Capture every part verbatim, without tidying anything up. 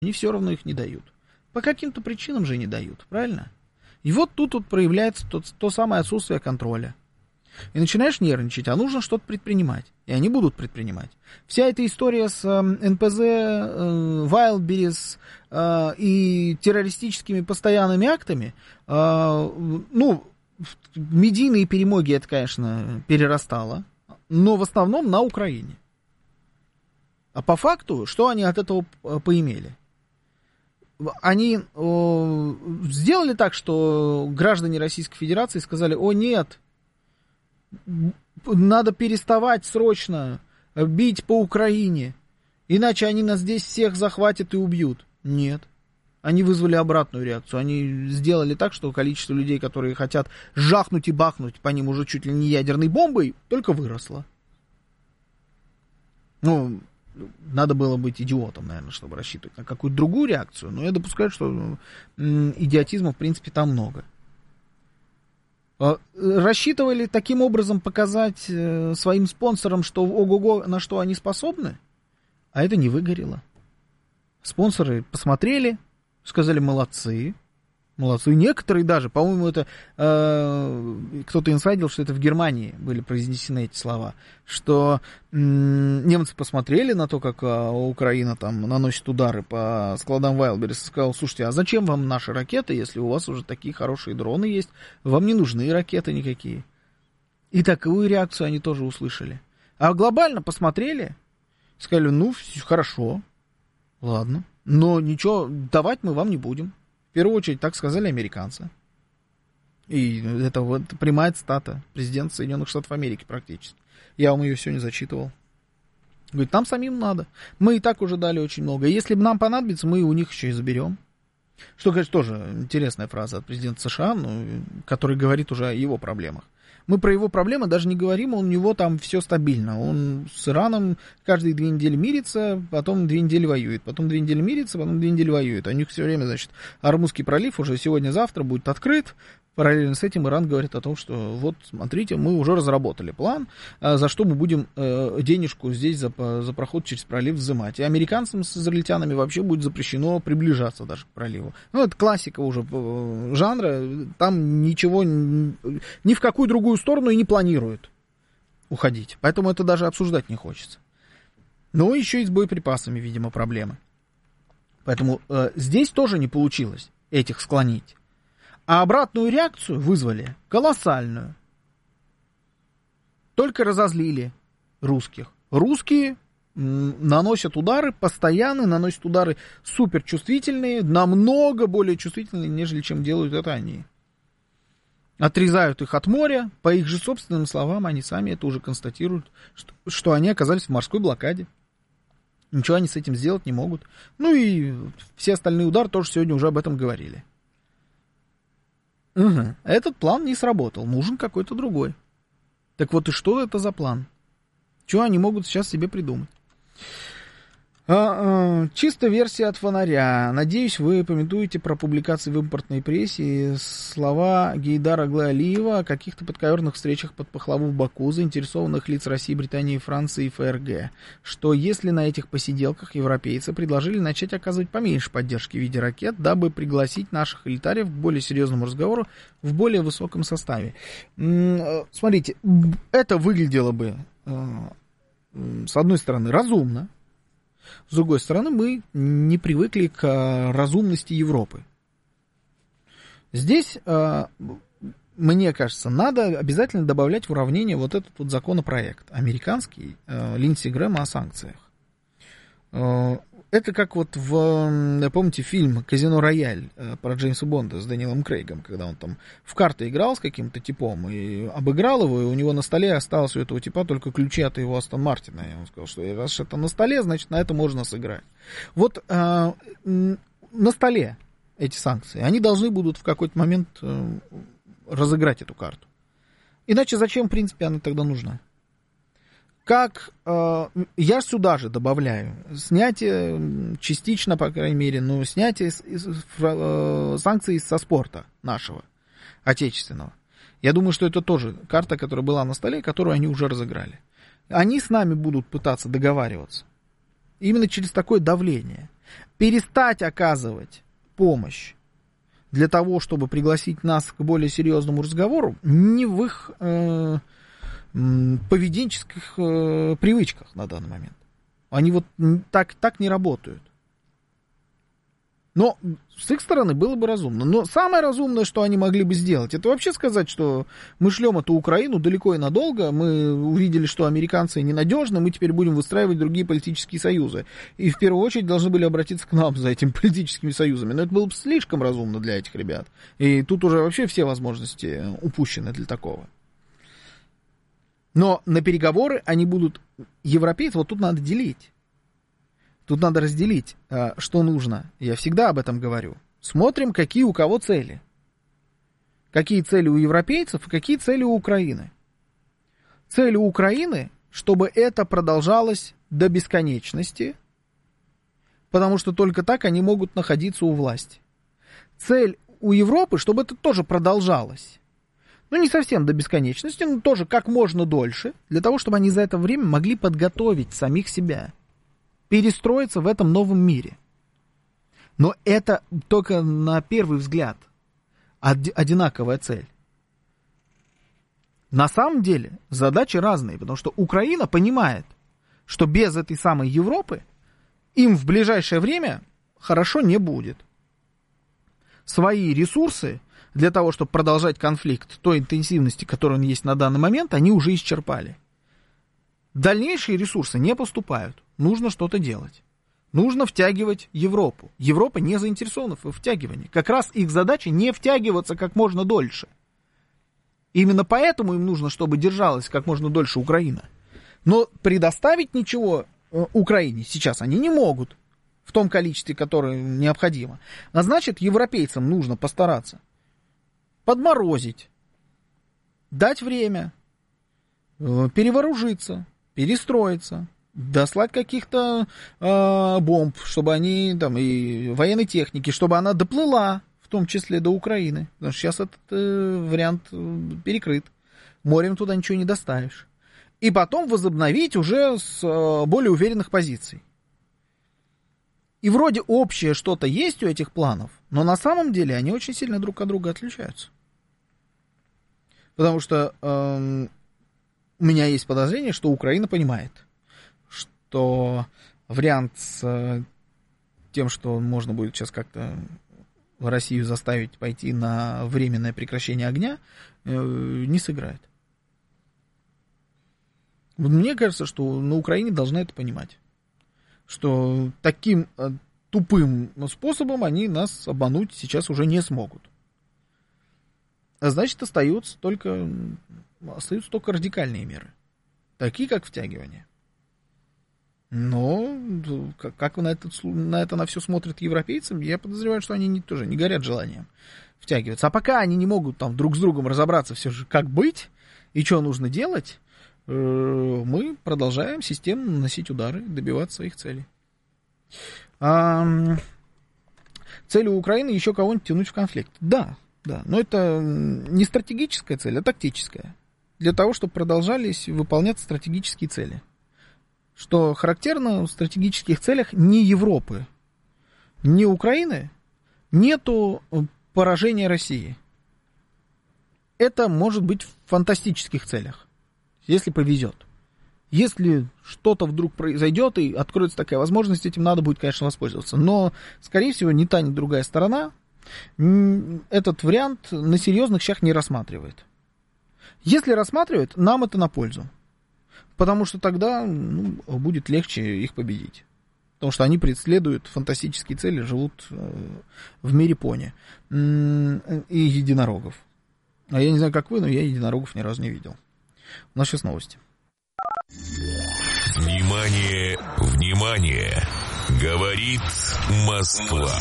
они все равно их не дают. По каким-то причинам же не дают, правильно? И вот тут вот проявляется то, то самое отсутствие контроля. И начинаешь нервничать, а нужно что-то предпринимать. И они будут предпринимать. Вся эта история с э, эн пэ зэ, э, Wildberries э, и террористическими постоянными актами, э, ну, медийные перемоги это, конечно, перерастало, но в основном на Украине. А по факту, что они от этого поимели? Они э, сделали так, что граждане Российской Федерации сказали: о нет, надо переставать срочно бить по Украине, иначе они нас здесь всех захватят и убьют. Нет. Они вызвали обратную реакцию. Они сделали так, что количество людей, которые хотят жахнуть и бахнуть по ним уже чуть ли не ядерной бомбой, только выросло. Ну, надо было быть идиотом, наверное, чтобы рассчитывать на какую-то другую реакцию, но я допускаю, что м, идиотизма, в принципе, там много. Рассчитывали таким образом показать э, своим спонсорам, что ого-го, на что они способны, а это не выгорело. Спонсоры посмотрели, сказали: молодцы, молодцы. Некоторые даже, по-моему, это э, кто-то инсайдил, что это в Германии были произнесены эти слова, что э, немцы посмотрели на то, как э, Украина там наносит удары по складам Wildberries, и сказал: слушайте, а зачем вам наши ракеты, если у вас уже такие хорошие дроны есть, вам не нужны ракеты никакие. И такую реакцию они тоже услышали. А глобально посмотрели, сказали: ну, хорошо, ладно, но ничего давать мы вам не будем. В первую очередь, так сказали американцы. И это вот прямая цитата президента Соединенных Штатов Америки практически. Я вам ее сегодня зачитывал. Говорит: нам самим надо. Мы и так уже дали очень много. И если нам понадобится, мы у них еще и заберем. Что, конечно, тоже интересная фраза от президента США, ну, который говорит уже о его проблемах. Мы про его проблемы даже не говорим, у него там все стабильно. Он с Ираном каждые две недели мирится, потом две недели воюет, потом две недели мирится, потом две недели воюет. У них все время, значит, Ормузский пролив уже сегодня-завтра будет открыт. Параллельно с этим Иран говорит о том, что вот, смотрите, мы уже разработали план, за что мы будем денежку здесь за, за проход через пролив взимать. И американцам с израильтянами вообще будет запрещено приближаться даже к проливу. Ну, это классика уже жанра, там ничего, ни в какую другую сторону и не планируют уходить. Поэтому это даже обсуждать не хочется. Но еще и с боеприпасами, видимо, проблемы. Поэтому э, здесь тоже не получилось этих склонить. А обратную реакцию вызвали колоссальную. Только разозлили русских. Русские м, наносят удары, постоянно наносят удары суперчувствительные, намного более чувствительные, нежели чем делают это они. Отрезают их от моря, по их же собственным словам, они сами это уже констатируют, что, что они оказались в морской блокаде. Ничего они с этим сделать не могут. Ну и все остальные удары тоже сегодня уже об этом говорили. Угу. Этот план не сработал, нужен какой-то другой. Так вот, и что это за план? Что они могут сейчас себе придумать? А, а, чисто версия от фонаря. Надеюсь, вы помятуете про публикации в импортной прессе слова Гейдара Глы-Алиева о каких-то подковерных встречах под пахлаву в Баку заинтересованных лиц России, Британии, Франции и эф эр гэ. Что если на этих посиделках европейцы предложили начать оказывать поменьше поддержки в виде ракет, дабы пригласить наших элитариев к более серьезному разговору в более высоком составе. Смотрите, это выглядело бы, с одной стороны, разумно. С другой стороны, мы не привыкли к разумности Европы. Здесь, мне кажется, надо обязательно добавлять в уравнение вот этот вот законопроект американский Линдси Грэма о санкциях. Это как вот в, помните, фильм «Казино Рояль» про Джеймса Бонда с Дэниелом Крейгом, когда он там в карты играл с каким-то типом и обыграл его, и у него на столе осталось у этого типа только ключи от его Астон Мартина. И он сказал, что раз это на столе, значит, на это можно сыграть. Вот а, на столе эти санкции, они должны будут в какой-то момент а, разыграть эту карту. Иначе зачем, в принципе, она тогда нужна? Как, э, я сюда же добавляю снятие, частично, по крайней мере, но снятие из, из, э, санкций со спорта нашего, отечественного. Я думаю, что это тоже карта, которая была на столе, которую они уже разыграли. Они с нами будут пытаться договариваться. Именно через такое давление. перестать оказывать помощь для того, чтобы пригласить нас к более серьезному разговору, не в их э, поведенческих э, привычках на данный момент. Они вот так, так не работают. Но с их стороны было бы разумно. Но самое разумное, что они могли бы сделать, это вообще сказать, что мы шлем эту Украину далеко и надолго, мы увидели, что американцы ненадежны, мы теперь будем выстраивать другие политические союзы. И в первую очередь должны были обратиться к нам за этими политическими союзами. Но это было бы слишком разумно для этих ребят. И тут уже вообще все возможности упущены для такого. Но на переговоры они будут... Европейцы, вот тут надо делить. Тут надо разделить, что нужно. Я всегда об этом говорю. Смотрим, какие у кого цели. Какие цели у европейцев и какие цели у Украины. Цель у Украины, чтобы это продолжалось до бесконечности, потому что только так они могут находиться у власти. Цель у Европы, чтобы это тоже продолжалось. Ну, не совсем до бесконечности, но тоже как можно дольше, для того, чтобы они за это время могли подготовить самих себя. Перестроиться в этом новом мире. Но это только на первый взгляд одинаковая цель. На самом деле задачи разные, потому что Украина понимает, что без этой самой Европы им в ближайшее время хорошо не будет. Свои ресурсы для того, чтобы продолжать конфликт той интенсивности, которой он есть на данный момент, они уже исчерпали. Дальнейшие ресурсы не поступают. Нужно что-то делать. Нужно втягивать Европу. Европа не заинтересована в втягивании. Как раз их задача не втягиваться как можно дольше. Именно поэтому им нужно, чтобы держалась как можно дольше Украина. Но предоставить ничего Украине сейчас они не могут в том количестве, которое необходимо. А значит, европейцам нужно постараться подморозить, дать время, перевооружиться, перестроиться, дослать каких-то э, бомб, чтобы они, там, и военной техники, чтобы она доплыла, в том числе до Украины. Потому что сейчас этот э, вариант перекрыт. Морем туда ничего не доставишь. И потом возобновить уже с э, более уверенных позиций. И вроде общее что-то есть у этих планов, но на самом деле они очень сильно друг от друга отличаются. Потому что э, у меня есть подозрение, что Украина понимает, что вариант с тем, что можно будет сейчас как-то Россию заставить пойти на временное прекращение огня, не сыграет. Мне кажется, что на Украине должны это понимать. Что таким тупым способом они нас обмануть сейчас уже не смогут. А значит, остаются только, остаются только радикальные меры. Такие, как втягивание. Но как на это, на это на все смотрят европейцы, я подозреваю, что они не, тоже не горят желанием втягиваться. А пока они не могут там друг с другом разобраться все же, как быть и что нужно делать, мы продолжаем системно наносить удары, добиваться своих целей. А, цель у Украины еще кого-нибудь тянуть в конфликт. Да, да, но это не стратегическая цель, а тактическая. Для того, чтобы продолжались выполняться стратегические цели. Что характерно, в стратегических целях ни Европы, ни Украины нету поражения России. Это может быть в фантастических целях, если повезет. Если что-то вдруг произойдет и откроется такая возможность, этим надо будет, конечно, воспользоваться. Но, скорее всего, ни та, ни другая сторона этот вариант на серьезных щах не рассматривает. Если рассматривает, нам это на пользу. Потому что тогда ну, будет легче их победить. Потому что они преследуют фантастические цели, живут в мире пони и единорогов. А я не знаю, как вы, но я единорогов ни разу не видел. У нас сейчас новости. Внимание, внимание! Говорит Москва.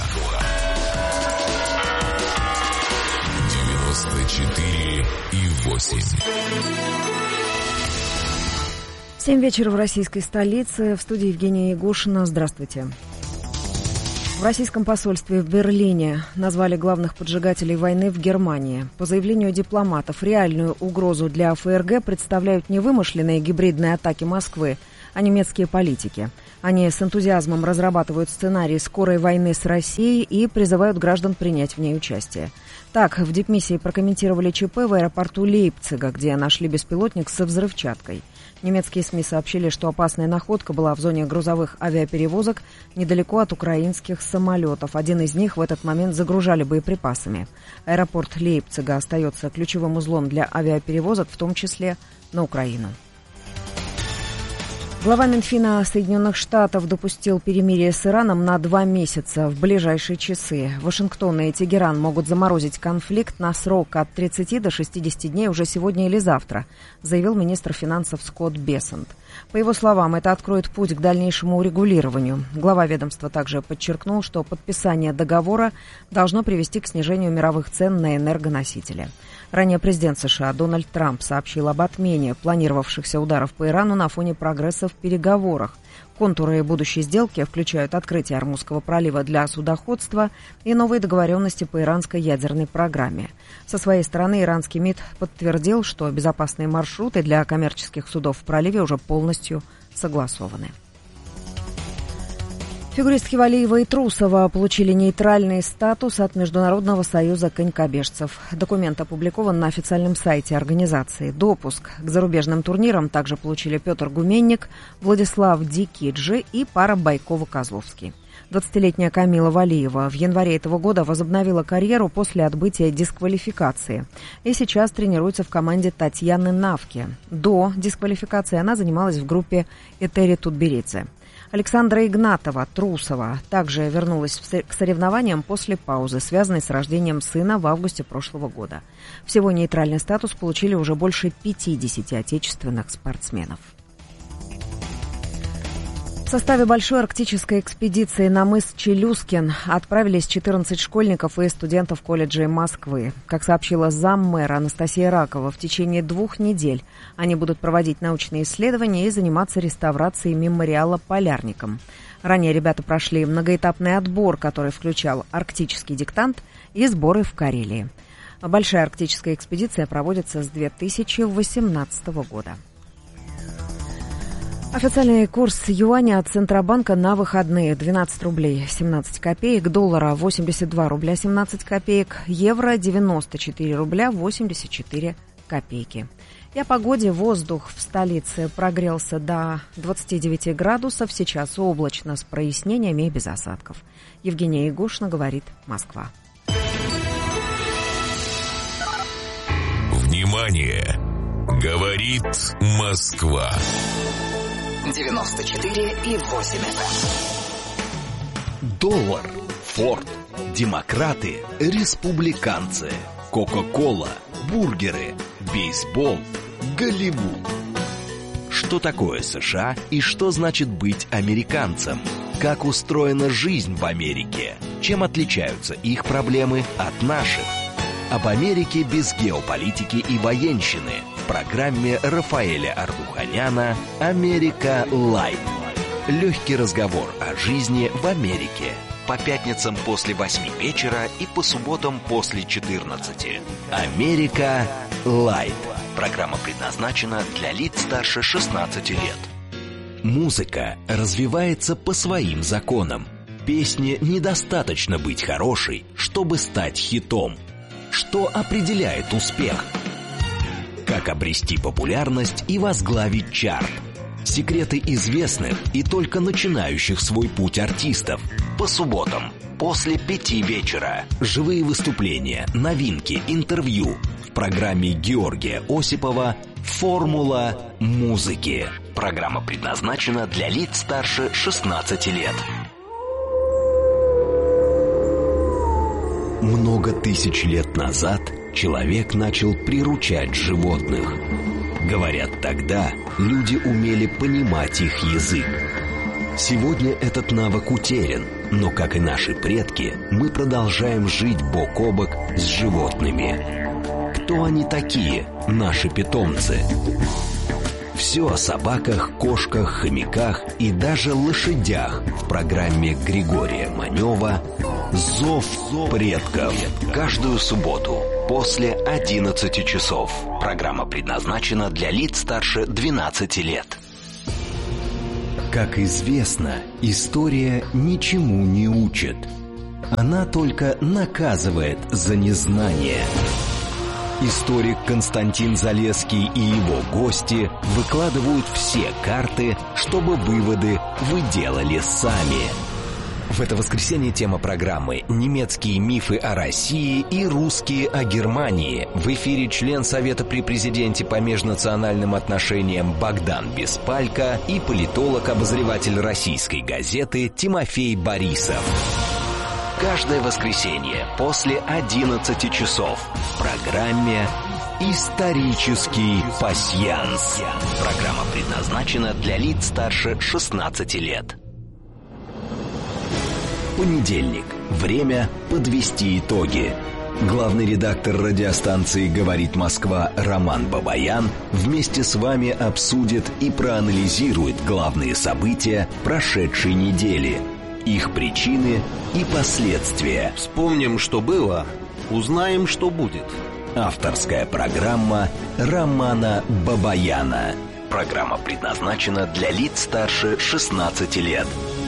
девяносто четыре и восемь. Семь вечера в российской столице. В студии Евгения Ягушина. Здравствуйте. В российском посольстве в Берлине назвали главных поджигателей войны в Германии. По заявлению дипломатов, реальную угрозу для ФРГ представляют не вымышленные гибридные атаки Москвы, а немецкие политики. Они с энтузиазмом разрабатывают сценарий скорой войны с Россией и призывают граждан принять в ней участие. Так, в дипмиссии прокомментировали ЧП в аэропорту Лейпцига, где нашли беспилотник со взрывчаткой. Немецкие СМИ сообщили, что опасная находка была в зоне грузовых авиаперевозок недалеко от украинских самолетов. Один из них в этот момент загружали боеприпасами. Аэропорт Лейпцига остается ключевым узлом для авиаперевозок, в том числе на Украину. Глава Минфина Соединенных Штатов допустил перемирие с Ираном на два месяца в ближайшие часы. Вашингтон и Тегеран могут заморозить конфликт на срок от тридцати до шестидесяти дней уже сегодня или завтра, заявил министр финансов Скотт Бессент. По его словам, это откроет путь к дальнейшему урегулированию. Глава ведомства также подчеркнул, что подписание договора должно привести к снижению мировых цен на энергоносители. Ранее президент США Дональд Трамп сообщил об отмене планировавшихся ударов по Ирану на фоне прогресса в переговорах. Контуры будущей сделки включают открытие Ормузского пролива для судоходства и новые договоренности по иранской ядерной программе. Со своей стороны иранский МИД подтвердил, что безопасные маршруты для коммерческих судов в проливе уже полностью согласованы. Фигуристки Валиева и Трусова получили нейтральный статус от Международного союза конькобежцев. Документ опубликован на официальном сайте организации. Допуск к зарубежным турнирам также получили Петр Гуменник, Владислав Дикиджи и пара Байкова-Козловский. двадцатилетняя Камила Валиева в январе этого года возобновила карьеру после отбытия дисквалификации и сейчас тренируется в команде Татьяны Навки. До дисквалификации она занималась в группе Этери Тутберидзе. Александра Игнатова, Трусова, также вернулась к соревнованиям после паузы, связанной с рождением сына в августе прошлого года. Всего нейтральный статус получили уже больше пятидесяти отечественных спортсменов. В составе большой арктической экспедиции на мыс Челюскин отправились четырнадцать школьников и студентов колледжей Москвы. Как сообщила заммэра Анастасия Ракова, в течение двух недель они будут проводить научные исследования и заниматься реставрацией мемориала Полярникам. Ранее ребята прошли многоэтапный отбор, который включал арктический диктант и сборы в Карелии. Большая арктическая экспедиция проводится с две тысячи восемнадцатого года. Официальный курс юаня от Центробанка на выходные: двенадцать рублей семнадцать копеек, доллара восемьдесят два рубля семнадцать копеек, евро девяносто четыре рубля восемьдесят четыре копейки. И о погоде. Воздух в столице прогрелся до двадцати девяти градусов, сейчас облачно с прояснениями и без осадков. Евгения Егошина, говорит Москва. Внимание! Говорит Москва. девяносто четыре и восемь эф эм. Доллар, Форд, демократы, республиканцы, Кока-кола, бургеры, бейсбол, Голливуд. Что такое США и что значит быть американцем? Как устроена жизнь в Америке? Чем отличаются их проблемы от наших? Об Америке без геополитики и военщины в программе Рафаэля Ардуханяна «Америка Лайт». Легкий разговор о жизни в Америке. По пятницам после восьми вечера и по субботам после четырнадцати. «Америка Лайт». Программа предназначена для лиц старше шестнадцати лет. Музыка развивается по своим законам. Песне недостаточно быть хорошей, чтобы стать хитом. Что определяет успех? Как обрести популярность и возглавить чарт? Секреты известных и только начинающих свой путь артистов. По субботам после пяти вечера. Живые выступления, новинки, интервью. В программе Георгия Осипова «Формула музыки». Программа предназначена для лиц старше шестнадцати лет. Много тысяч лет назад человек начал приручать животных. Говорят, тогда люди умели понимать их язык. Сегодня этот навык утерян, но, как и наши предки, мы продолжаем жить бок о бок с животными. Кто они такие, наши питомцы? Все о собаках, кошках, хомяках и даже лошадях в программе Григория Манева «Зов предков». Каждую субботу после одиннадцати часов. Программа предназначена для лиц старше двенадцати лет. Как известно, история ничему не учит. Она только наказывает за незнание. Историк Константин Залесский и его гости выкладывают все карты, чтобы выводы вы делали сами. В это воскресенье тема программы «Немецкие мифы о России и русские о Германии». В эфире член Совета при президенте по межнациональным отношениям Богдан Беспалько и политолог-обозреватель российской газеты Тимофей Борисов. Каждое воскресенье после одиннадцати часов в программе «Исторический пасьянс». Программа предназначена для лиц старше шестнадцати лет. Понедельник. Время подвести итоги. Главный редактор радиостанции «Говорит Москва» Роман Бабаян вместе с вами обсудит и проанализирует главные события прошедшей недели, их причины и последствия. Вспомним, что было, узнаем, что будет. Авторская программа Романа Бабаяна. Программа предназначена для лиц старше шестнадцати лет.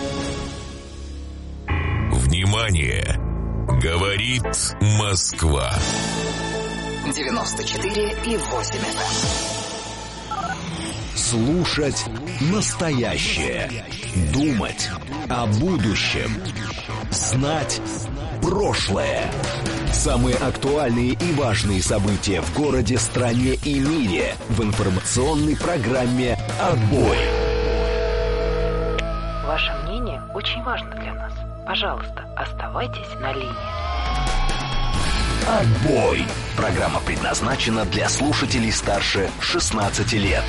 Внимание! Говорит Москва. девяносто четыре и восемь эф эм. Слушать настоящее. Думать о будущем. Знать прошлое. Самые актуальные и важные события в городе, стране и мире в информационной программе «Отбой». Ваше мнение очень важно для нас. Пожалуйста, оставайтесь на линии. «Отбой». Программа предназначена для слушателей старше шестнадцати лет.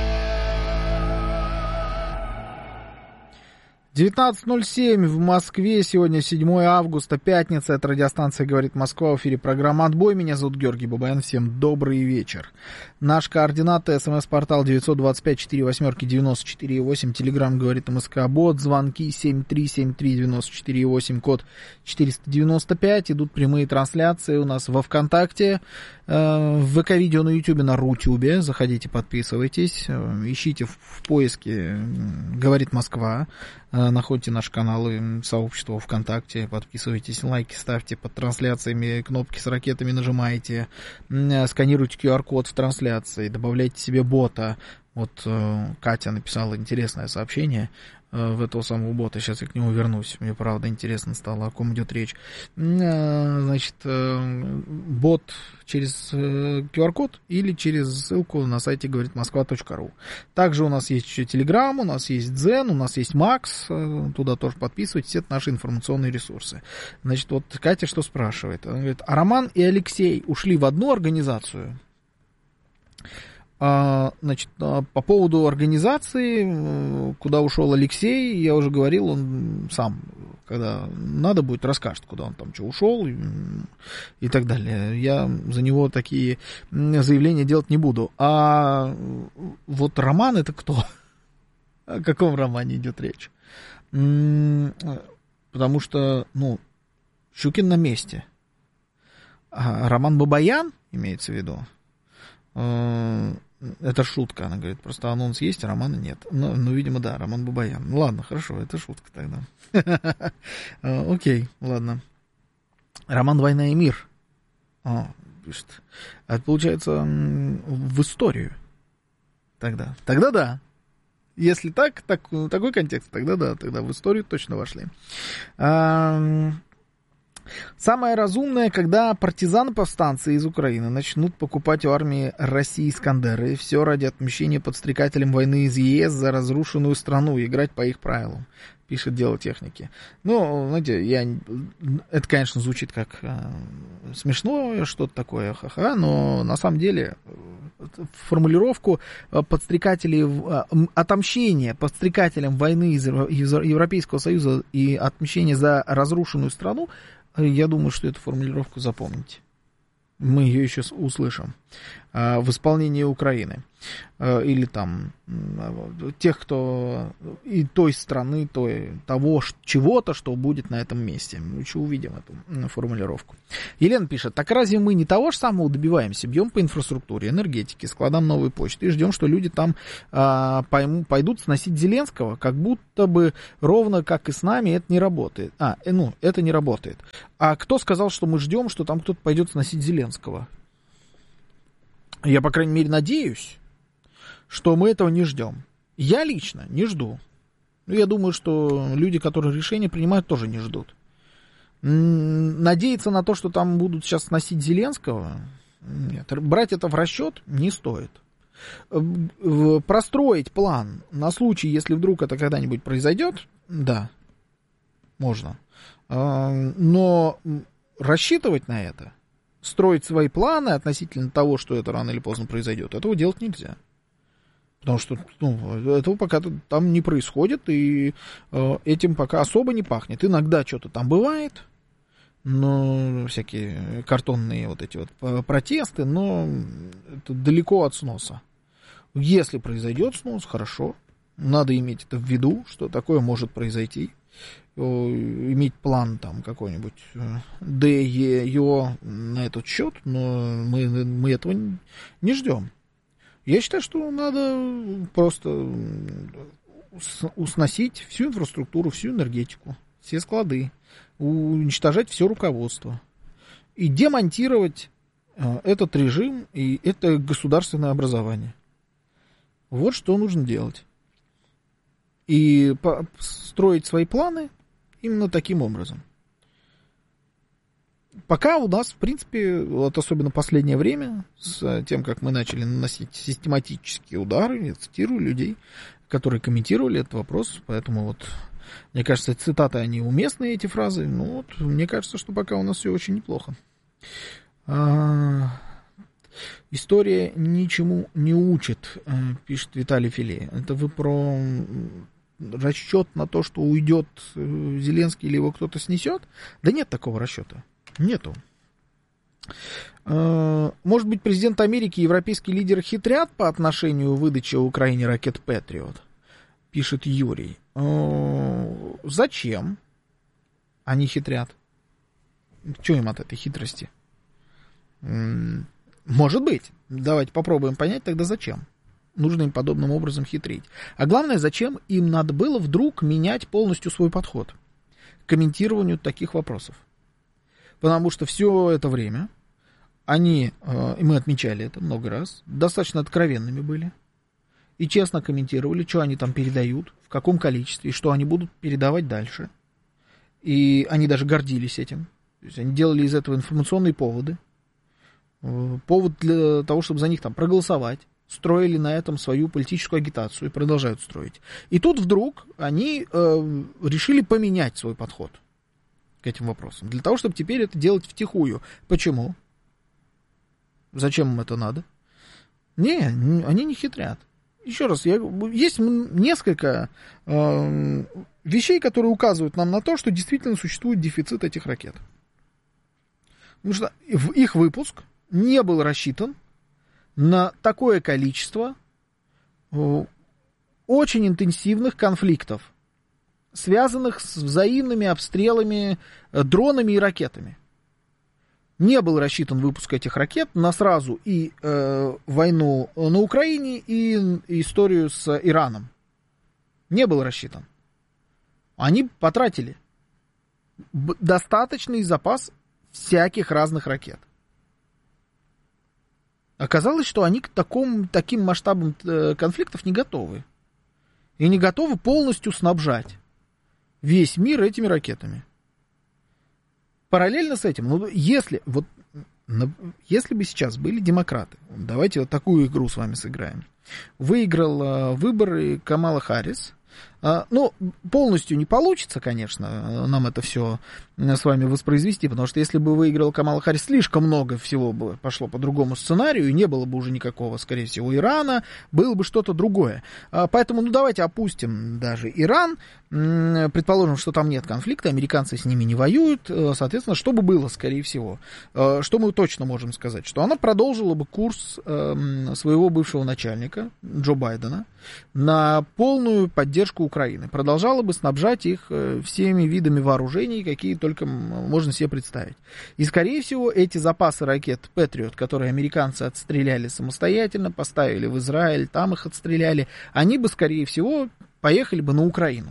девятнадцать ноль семь в Москве. Сегодня седьмое августа, пятница. Это радиостанция «Говорит Москва». В эфире программа «Отбой». Меня зовут Георгий Бабаян. Всем добрый вечер. Наш координаты: смс-портал девять два пять четыре восемь девяносто четыре восемь. Телеграмм «Говорит МСК Бот». Звонки семь три семь три девяносто четыре восемь, код четыреста девяносто пять. Идут прямые трансляции у нас во ВКонтакте, в ВК-видео на Ютубе, на Рутюбе. Заходите, подписывайтесь. Ищите в поиске «Говорит Москва». Находите наши каналы, сообщество ВКонтакте, подписывайтесь, лайки ставьте под трансляциями, кнопки с ракетами нажимаете, сканируйте ку ар код в трансляции, добавляйте себе бота. Вот Катя написала интересное сообщение в этого самого бота. Сейчас я к нему вернусь. Мне, правда, интересно стало, о ком идет речь. Значит, бот через ку ар код или через ссылку на сайте говорит москва точка ру. Также у нас есть еще Telegram, у нас есть Дзен, у нас есть Макс. Туда тоже подписывайтесь. Это наши информационные ресурсы. Значит, вот Катя что спрашивает? Она говорит, а Роман и Алексей ушли в одну организацию? А, значит, по поводу организации, куда ушел Алексей, я уже говорил, он сам, когда надо будет, расскажет, куда он там что ушел и, и так далее. Я за него такие заявления делать не буду. А вот Роман — это кто? О каком романе идет речь? Потому что, ну, Щукин на месте. А Роман Бабаян, имеется в виду, это шутка, она говорит, просто анонс есть, а романа нет. Ну, ну, видимо, да, Роман Бабаян. Ну, ладно, хорошо, это шутка тогда. Окей, ладно. Роман «Война и мир». О, пишет. Это получается в историю. Тогда. Тогда да. Если так, так, такой контекст, тогда да, тогда в историю точно вошли. Самое разумное, когда партизаны-повстанцы из Украины начнут покупать у армии России «Искандеры», и все ради отмщения подстрекателям войны из ЕС за разрушенную страну, играть по их правилам, пишет «Дело техники». Ну, знаете, я... это, конечно, звучит как э, смешно, что-то такое, ха-ха, но на самом деле формулировку подстрекателей, отомщения подстрекателям войны из Европейского Союза и отмщения за разрушенную страну, я думаю, что эту формулировку запомните. Мы ее еще услышим. э, в исполнении Украины. Э, или там э, тех, кто и той страны, той, того чего-то, что будет на этом месте. Мы еще увидим эту формулировку. Елена пишет, так разве мы не того же самого добиваемся? Бьем по инфраструктуре, энергетике, складам новой почты и ждем, что люди там э, пойму, пойдут сносить Зеленского, как будто бы ровно как и с нами это не работает. А, э, ну, это не работает. А кто сказал, что мы ждем, что там кто-то пойдет сносить Зеленского? Я, по крайней мере, надеюсь, что мы этого не ждем. Я лично не жду. Ну, я думаю, что люди, которые решения принимают, тоже не ждут. Надеяться на то, что там будут сейчас сносить Зеленского, нет. Брать это в расчет не стоит. Простроить план на случай, если вдруг это когда-нибудь произойдет, да, можно. Но рассчитывать на это, строить свои планы относительно того, что это рано или поздно произойдет, этого делать нельзя. Потому что ну, этого пока там не происходит, и э, этим пока особо не пахнет. Иногда что-то там бывает, но всякие картонные вот эти вот протесты, но это далеко от сноса. Если произойдет снос, хорошо, надо иметь это в виду, что такое может произойти. Иметь план там какой-нибудь Д, Е, Ё на этот счет, но мы, мы этого не ждем. Я считаю, что надо просто усносить всю инфраструктуру, всю энергетику, все склады, уничтожать все руководство и демонтировать этот режим и это государственное образование. Вот что нужно делать. И строить свои планы именно таким образом. Пока у нас, в принципе, вот особенно последнее время, с тем, как мы начали наносить систематические удары, я цитирую людей, которые комментировали этот вопрос, поэтому вот, мне кажется, цитаты, они уместные, эти фразы, ну вот, мне кажется, что пока у нас все очень неплохо. А, история ничему не учит, пишет Виталий Филей. Это вы про расчет на то, что уйдет Зеленский или его кто-то снесет? Да нет такого расчета. Нету. Может быть, президент Америки и европейские лидеры хитрят по отношению к выдаче Украине ракет Патриот? Пишет Юрий. Зачем они хитрят? Что им от этой хитрости? Может быть. Давайте попробуем понять тогда зачем. Нужно им подобным образом хитрить. А главное, зачем им надо было вдруг менять полностью свой подход к комментированию таких вопросов. Потому что все это время они, и мы отмечали это много раз, достаточно откровенными были. И честно комментировали, что они там передают, в каком количестве, и что они будут передавать дальше. И они даже гордились этим. То есть они делали из этого информационные поводы. Повод для того, чтобы за них там проголосовать. Строили на этом свою политическую агитацию и продолжают строить. И тут вдруг они э, решили поменять свой подход к этим вопросам. Для того, чтобы теперь это делать втихую. Почему? Зачем им это надо? Не, они не хитрят. Еще раз, я, есть несколько э, вещей, которые указывают нам на то, что действительно существует дефицит этих ракет. Потому что их выпуск не был рассчитан на такое количество э, очень интенсивных конфликтов, связанных с взаимными обстрелами дронами и ракетами. Не был рассчитан выпуск этих ракет на сразу и э, войну на Украине, и историю с Ираном. Не был рассчитан. Они потратили достаточный запас всяких разных ракет. Оказалось, что они к такому, таким масштабам конфликтов не готовы. И не готовы полностью снабжать весь мир этими ракетами. Параллельно с этим, ну, если, вот, если бы сейчас были демократы, давайте вот такую игру с вами сыграем. Выиграл э, выборы Камала Харрис, Ну, полностью не получится, конечно, нам это все с вами воспроизвести, потому что если бы выиграл Камала Харрис, слишком много всего бы пошло по другому сценарию, и не было бы уже никакого, скорее всего, Ирана, было бы что-то другое. Поэтому, ну, давайте опустим даже Иран, предположим, что там нет конфликта, американцы с ними не воюют, соответственно, что бы было, скорее всего? Что мы точно можем сказать? Что она продолжила бы курс своего бывшего начальника, Джо Байдена, на полную поддержку Украины, продолжала бы снабжать их всеми видами вооружений, какие только можно себе представить. И, скорее всего, эти запасы ракет Патриот, которые американцы отстреляли самостоятельно, поставили в Израиль, там их отстреляли, они бы, скорее всего, поехали бы на Украину.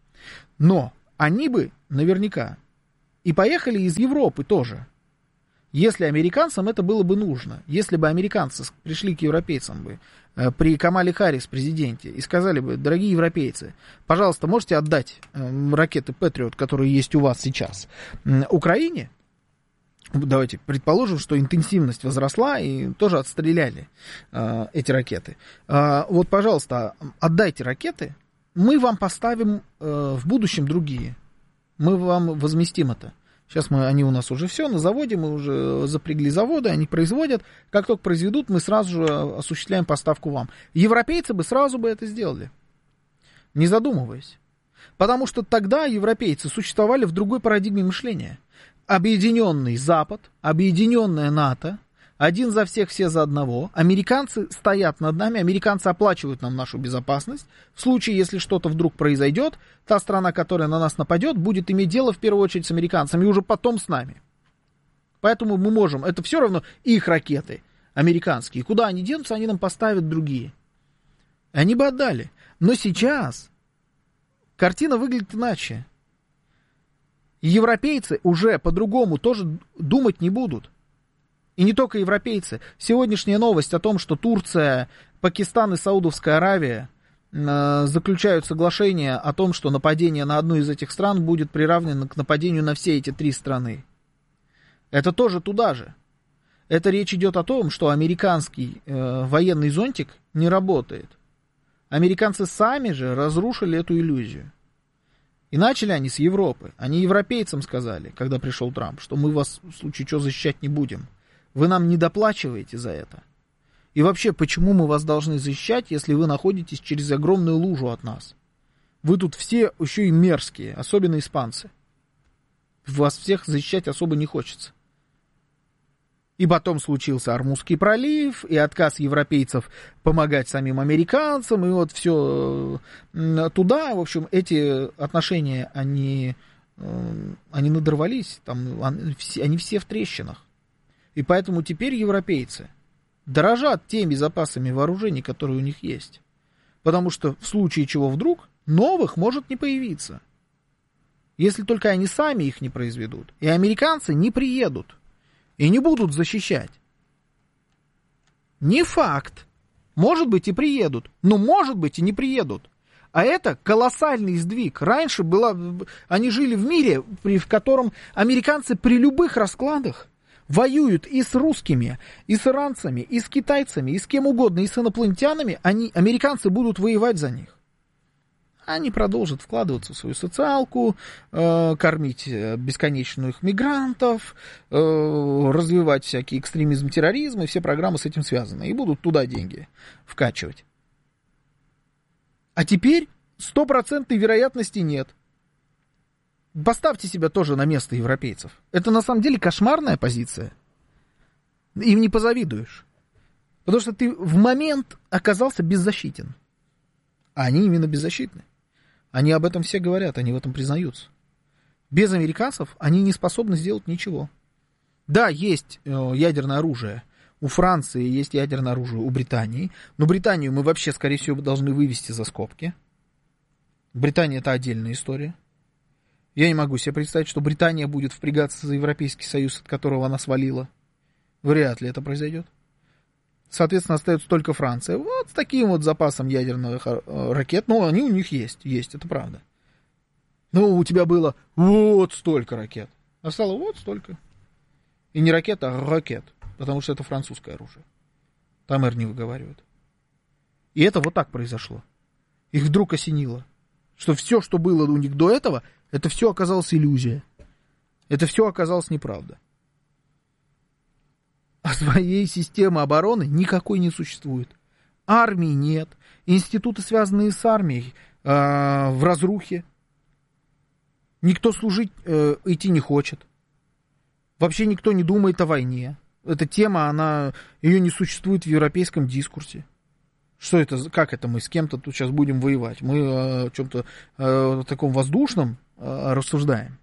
Но они бы наверняка и поехали из Европы тоже, если американцам это было бы нужно. Если бы американцы пришли к европейцам бы э, при Камале Харрис, президенте, и сказали бы: дорогие европейцы, пожалуйста, можете отдать э, ракеты Патриот, которые есть у вас сейчас, э, Украине? Давайте предположим, что интенсивность возросла и тоже отстреляли э, эти ракеты. Э, вот, пожалуйста, отдайте ракеты, мы вам поставим э, в будущем другие. Мы вам возместим это. Сейчас мы, они у нас уже все на заводе, мы уже запрягли заводы, они производят. Как только произведут, мы сразу же осуществляем поставку вам. Европейцы бы сразу бы это сделали, не задумываясь. Потому что тогда европейцы существовали в другой парадигме мышления. Объединенный Запад, объединенная НАТО, один за всех, все за одного. Американцы стоят над нами, американцы оплачивают нам нашу безопасность. В случае, если что-то вдруг произойдет, та страна, которая на нас нападет, будет иметь дело в первую очередь с американцами и уже потом с нами. Поэтому мы можем, это все равно их ракеты американские. Куда они денутся, они нам поставят другие. Они бы отдали. Но сейчас картина выглядит иначе. Европейцы уже по-другому тоже думать не будут. И не только европейцы. Сегодняшняя новость о том, что Турция, Пакистан и Саудовская Аравия э, заключают соглашение о том, что нападение на одну из этих стран будет приравнено к нападению на все эти три страны. Это тоже туда же. Это речь идет о том, что американский э, военный зонтик не работает. Американцы сами же разрушили эту иллюзию. И начали они с Европы. Они европейцам сказали, когда пришел Трамп, что мы вас в случае чего защищать не будем. Вы нам не доплачиваете за это. И вообще, почему мы вас должны защищать, если вы находитесь через огромную лужу от нас? Вы тут все еще и мерзкие, особенно испанцы. Вас всех защищать особо не хочется. И потом случился Ормузский пролив, и отказ европейцев помогать самим американцам, и вот все туда. В общем, эти отношения, они, они надорвались, там, они все в трещинах. И поэтому теперь европейцы дорожат теми запасами вооружений, которые у них есть. Потому что в случае чего вдруг новых может не появиться. Если только они сами их не произведут. И американцы не приедут. И не будут защищать. Не факт. Может быть и приедут. Но может быть и не приедут. А это колоссальный сдвиг. Раньше было, они жили в мире, в котором американцы при любых раскладах воюют и с русскими, и с иранцами, и с китайцами, и с кем угодно, и с инопланетянами. Они, американцы будут воевать за них. Они продолжат вкладываться в свою социалку, э, кормить бесконечных мигрантов, э, развивать всякий экстремизм, терроризм, и все программы с этим связаны. И будут туда деньги вкачивать. А теперь стопроцентной вероятности нет. Поставьте себя тоже на место европейцев. Это на самом деле кошмарная позиция. Им не позавидуешь. Потому что ты в момент оказался беззащитен. А они именно беззащитны. Они об этом все говорят, они в этом признаются. Без американцев они не способны сделать ничего. Да, есть э, ядерное оружие. У Франции есть ядерное оружие, у Британии. Но Британию мы вообще, скорее всего, должны вывести за скобки. Британия — это отдельная история. Я не могу себе представить, что Британия будет впрягаться за Европейский Союз, от которого она свалила. Вряд ли это произойдет. Соответственно, остается только Франция. Вот с таким вот запасом ядерных ракет. Ну, они у них есть. Есть, это правда. Ну, у тебя было вот столько ракет. А стало вот столько. И не ракет, а ракет. Потому что это французское оружие. Там «р» не выговаривают. И это вот так произошло. Их вдруг осенило. Что все, что было у них до этого, это все оказалось иллюзия. Это все оказалось неправда. А своей системы обороны никакой не существует. Армии нет. Институты, связанные с армией, э, в разрухе. Никто служить э, идти не хочет. Вообще никто не думает о войне. Эта тема, она, ее не существует в европейском дискурсе. Что это, как это мы с кем-то тут сейчас будем воевать? Мы о чем-то о таком воздушном рассуждаем.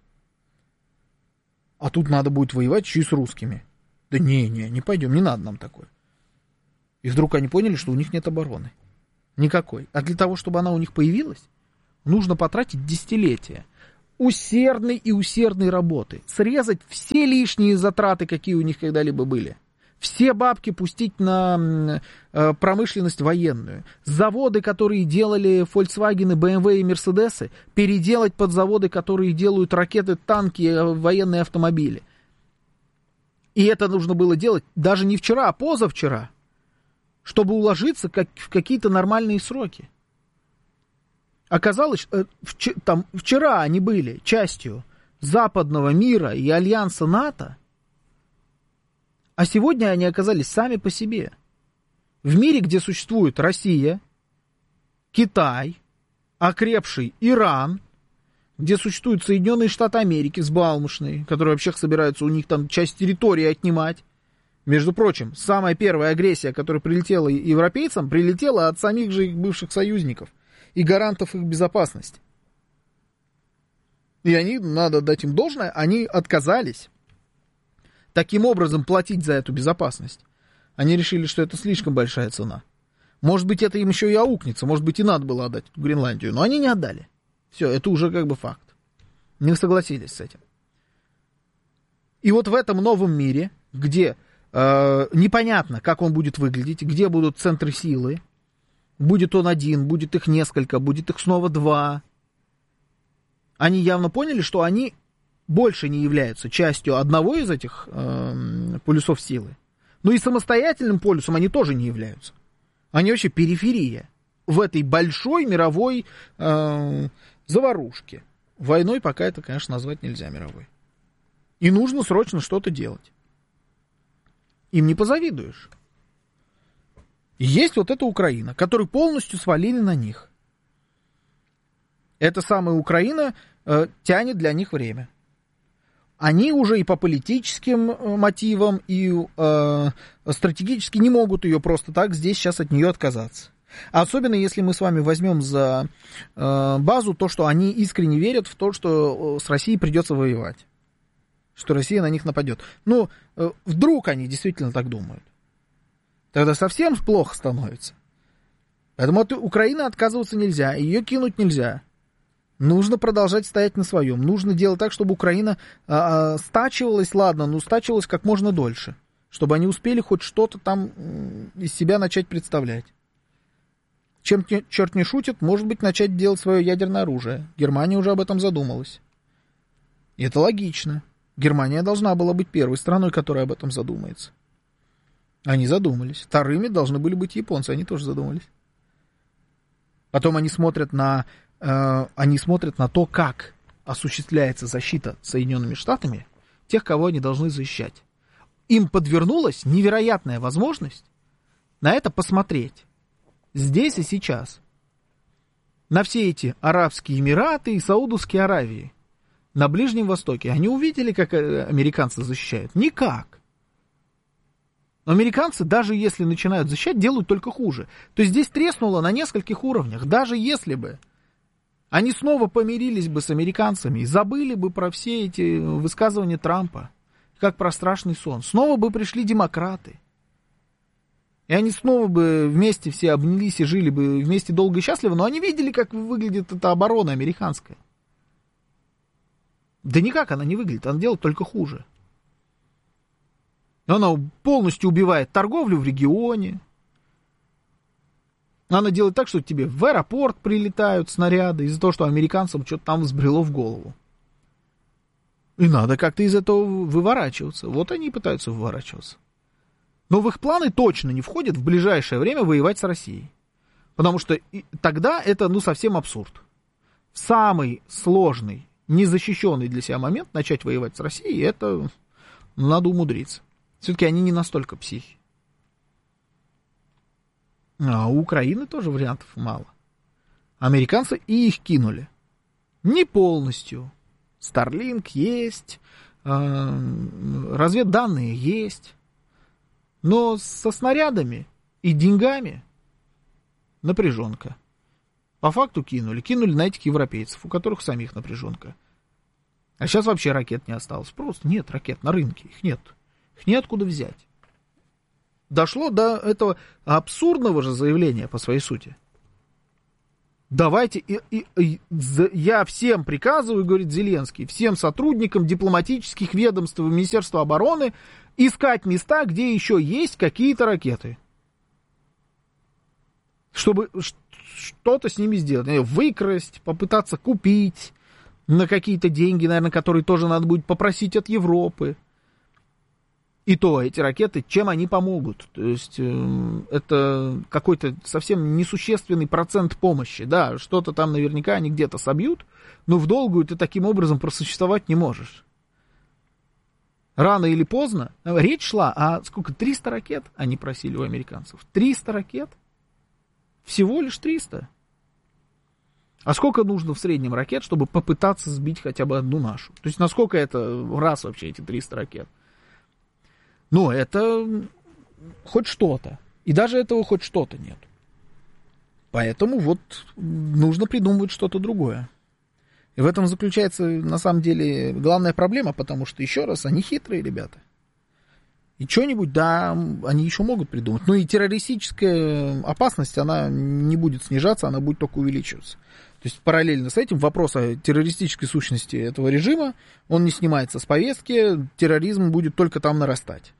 А тут надо будет воевать еще и с русскими. Да не, не, не пойдем, не надо нам такое. И вдруг они поняли, что у них нет обороны. Никакой. А для того, чтобы она у них появилась, нужно потратить десятилетия усердной и усердной работы. Срезать все лишние затраты, какие у них когда-либо были. Все бабки пустить на э, промышленность военную. Заводы, которые делали Volkswagen, бэ эм вэ и Mercedes, переделать под заводы, которые делают ракеты, танки, военные автомобили. И это нужно было делать даже не вчера, а позавчера, чтобы уложиться как, в какие-то нормальные сроки. Оказалось, э, вч- там, вчера они были частью западного мира и альянса НАТО, а сегодня они оказались сами по себе. В мире, где существует Россия, Китай, окрепший Иран, где существуют Соединенные Штаты Америки взбалмошные, которые вообще собираются у них там часть территории отнимать. Между прочим, самая первая агрессия, которая прилетела европейцам, прилетела от самих же их бывших союзников и гарантов их безопасности. И они, надо дать им должное, они отказались таким образом платить за эту безопасность. Они решили, что это слишком большая цена. Может быть, это им еще и аукнется, может быть, и надо было отдать эту Гренландию, но они не отдали. Все, это уже как бы факт. Не согласились с этим. И вот в этом новом мире, где э, непонятно, как он будет выглядеть, где будут центры силы, будет он один, будет их несколько, будет их снова два, они явно поняли, что они больше не являются частью одного из этих э, полюсов силы. Но и самостоятельным полюсом они тоже не являются. Они вообще периферия в этой большой мировой э, заварушке. Войной пока это, конечно, назвать нельзя мировой. И нужно срочно что-то делать. Им не позавидуешь. Есть вот эта Украина, которую полностью свалили на них. Эта самая Украина э, тянет для них время. Они уже и по политическим мотивам, и э, стратегически не могут ее просто так здесь сейчас от нее отказаться. Особенно если мы с вами возьмем за э, базу то, что они искренне верят в то, что с Россией придется воевать. Что Россия на них нападет. Ну, э, вдруг они действительно так думают. Тогда совсем плохо становится. Поэтому от Украины отказываться нельзя, ее кинуть нельзя. Нужно продолжать стоять на своем. Нужно делать так, чтобы Украина а, стачивалась, ладно, но стачивалась как можно дольше. Чтобы они успели хоть что-то там из себя начать представлять. Чем черт не шутит, может быть, начать делать свое ядерное оружие. Германия уже об этом задумалась. И это логично. Германия должна была быть первой страной, которая об этом задумается. Они задумались. Вторыми должны были быть японцы, они тоже задумались. Потом они смотрят на... они смотрят на то, как осуществляется защита Соединенными Штатами тех, кого они должны защищать. Им подвернулась невероятная возможность на это посмотреть здесь и сейчас. На все эти Арабские Эмираты и Саудовские Аравии на Ближнем Востоке. Они увидели, как американцы защищают? Никак. Но американцы, даже если начинают защищать, делают только хуже. То есть здесь треснуло на нескольких уровнях. Даже если бы они снова помирились бы с американцами и забыли бы про все эти высказывания Трампа, как про страшный сон. Снова бы пришли демократы. И они снова бы вместе все обнялись и жили бы вместе долго и счастливо, но они видели, как выглядит эта оборона американская. Да никак она не выглядит, она делает только хуже. Она полностью убивает торговлю в регионе. Она делает так, что тебе в аэропорт прилетают снаряды из-за того, что американцам что-то там взбрело в голову. И надо как-то из этого выворачиваться. Вот они и пытаются выворачиваться. Но в их планы точно не входит в ближайшее время воевать с Россией. Потому что тогда это, ну, совсем абсурд. самый сложный, незащищенный для себя момент начать воевать с Россией, это надо умудриться. Все-таки они не настолько психи. А у Украины тоже вариантов мало. Американцы и их кинули. Не полностью. Starlink есть, разведданные есть. Но со снарядами и деньгами напряженка. По факту кинули. Кинули на этих европейцев, у которых самих напряженка. А сейчас вообще ракет не осталось. Просто нет ракет на рынке. Их нет. Их неоткуда взять. Дошло до этого абсурдного же заявления по своей сути. Давайте, и, и, и, я всем приказываю, говорит Зеленский, всем сотрудникам дипломатических ведомств и Министерства обороны искать места, где еще есть какие-то ракеты. Чтобы что-то с ними сделать. Выкрасть, попытаться купить на какие-то деньги, наверное, которые тоже надо будет попросить от Европы. И то эти ракеты, чем они помогут? То есть э, это какой-то совсем несущественный процент помощи. Да, что-то там наверняка они где-то собьют, но в долгую ты таким образом просуществовать не можешь. Рано или поздно. Речь шла о сколько? триста ракет они просили у американцев. триста ракет? Всего лишь триста. А сколько нужно в среднем ракет, чтобы попытаться сбить хотя бы одну нашу? То есть насколько это раз вообще эти триста ракет? Ну, это хоть что-то. И даже этого хоть что-то нет. Поэтому вот нужно придумывать что-то другое. И в этом заключается, на самом деле, главная проблема, потому что, еще раз, они хитрые ребята. И что-нибудь, да, они еще могут придумать. Ну и террористическая опасность, она не будет снижаться, она будет только увеличиваться. То есть параллельно с этим вопрос о террористической сущности этого режима, он не снимается с повестки, терроризм будет только там нарастать.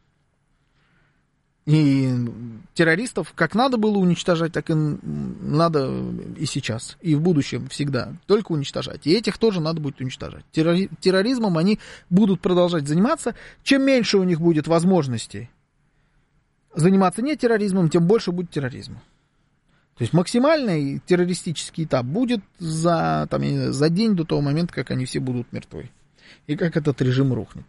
И террористов как надо было уничтожать, так и надо и сейчас, и в будущем всегда только уничтожать. И этих тоже надо будет уничтожать. Террори- терроризмом они будут продолжать заниматься. Чем меньше у них будет возможностей заниматься не терроризмом, тем больше будет терроризма. То есть максимальный террористический этап будет за, там, за день до того момента, как они все будут мертвы. И как этот режим рухнет.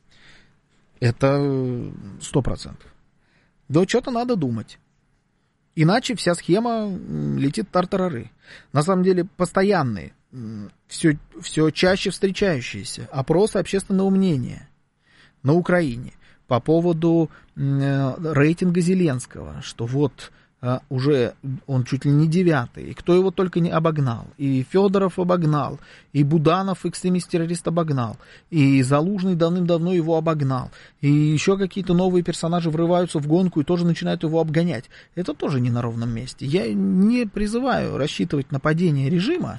Это сто процентов. Да что-то надо думать. Иначе вся схема летит тартарары. На самом деле постоянные, все, все чаще встречающиеся опросы общественного мнения на Украине по поводу рейтинга Зеленского, что вот уже он чуть ли не девятый, и кто его только не обогнал. И Федоров обогнал, и Буданов, экстремист-террорист, обогнал, и Залужный давным-давно его обогнал, и еще какие-то новые персонажи врываются в гонку и тоже начинают его обгонять. Это тоже не на ровном месте. Я не призываю рассчитывать на падение режима,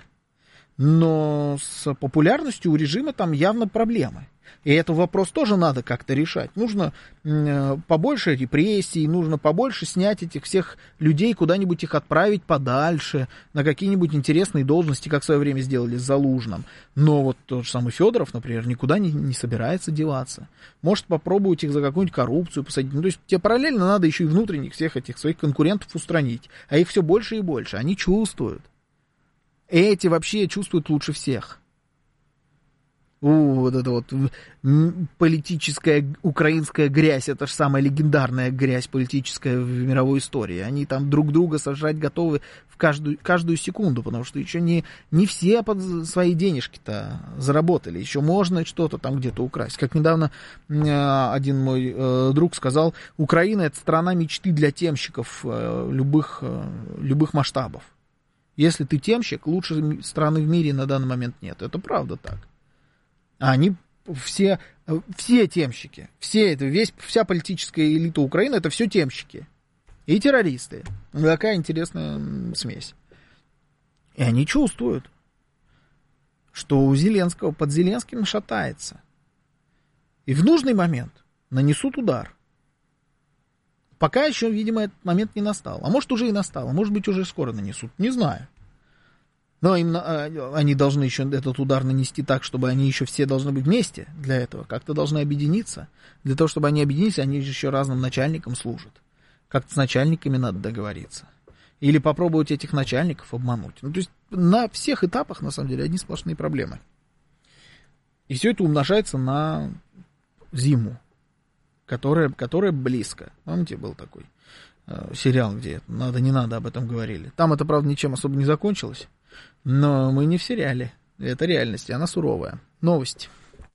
но с популярностью у режима там явно проблемы. И этот вопрос тоже надо как-то решать. Нужно э, побольше репрессий, нужно побольше снять этих всех людей, куда-нибудь их отправить подальше, на какие-нибудь интересные должности, как в свое время сделали с Залужным. Но вот тот же самый Федоров, например, никуда не, не собирается деваться. Может попробовать их за какую-нибудь коррупцию посадить. Ну, то есть тебе параллельно надо еще и внутренних всех этих своих конкурентов устранить. А их все больше и больше. Они чувствуют. Эти вообще чувствуют лучше всех. У, вот это вот политическая украинская грязь, это же самая легендарная грязь политическая в мировой истории. Они там друг друга сожрать готовы в каждую, каждую секунду, потому что еще не, не все под свои денежки-то заработали. Еще можно что-то там где-то украсть. Как недавно один мой э, друг сказал, Украина — это страна мечты для темщиков э, любых, э, любых масштабов. Если ты темщик, лучшей страны в мире на данный момент нет. Это правда так. А они все, все темщики, все это, весь, вся политическая элита Украины, это все темщики. И террористы. Такая интересная смесь. И они чувствуют, что у Зеленского, под Зеленским шатается. И в нужный момент нанесут удар. Пока еще, видимо, этот момент не настал. А может, уже и настал. А может быть, уже скоро нанесут. Не знаю. Но именно они должны еще этот удар нанести так, чтобы они еще все должны быть вместе для этого. Как-то должны объединиться. Для того, чтобы они объединились, они же еще разным начальникам служат. Как-то с начальниками надо договориться. Или попробовать этих начальников обмануть. Ну, то есть на всех этапах, на самом деле, одни сплошные проблемы. И все это умножается на зиму, которая, которая близко. Помните, был такой э, сериал, где надо, не надо, об этом говорили. Там это, правда, ничем особо не закончилось, но мы не в сериале. Это реальность, и она суровая. Новости.